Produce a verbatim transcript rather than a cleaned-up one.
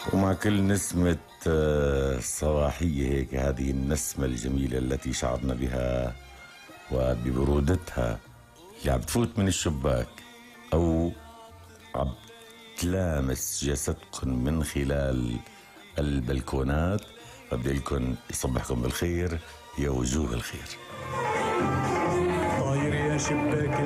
ومع كل نسمة آه، صباحية هيك، هذه النسمة الجميلة التي شعرنا بها وببرودتها اللي عم تفوت من الشباك أو عم تلامس جسدكم من خلال البلكونات، بدي لكم يصبحكم بالخير يا وجوه الخير. طاير يا شباك